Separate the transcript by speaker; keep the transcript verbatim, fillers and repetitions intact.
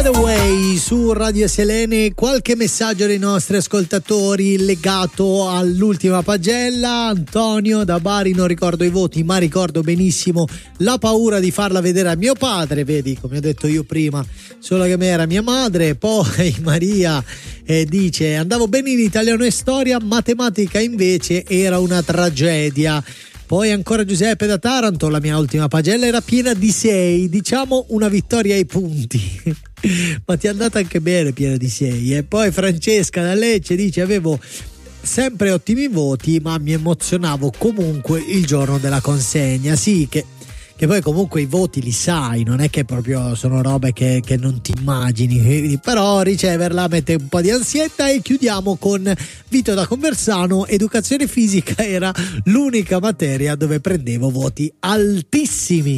Speaker 1: Away su Radio Selene. Qualche messaggio dei nostri ascoltatori legato all'ultima pagella. Antonio da Bari: non ricordo i voti ma ricordo benissimo la paura di farla vedere a mio padre, vedi, come ho detto io prima, solo che me era mia madre. Poi Maria eh, dice: andavo bene in italiano e storia, matematica invece era una tragedia. Poi ancora Giuseppe da Taranto: la mia ultima pagella era piena di sei, diciamo una vittoria ai punti. Ma ti è andata anche bene, piena di sei. E poi Francesca da Lecce dice: avevo sempre ottimi voti ma mi emozionavo comunque il giorno della consegna. Sì, che che poi comunque i voti li sai, non è che proprio sono robe che, che non ti immagini, però riceverla mette un po' di ansietta. E chiudiamo con Vito da Conversano: educazione fisica era l'unica materia dove prendevo voti altissimi.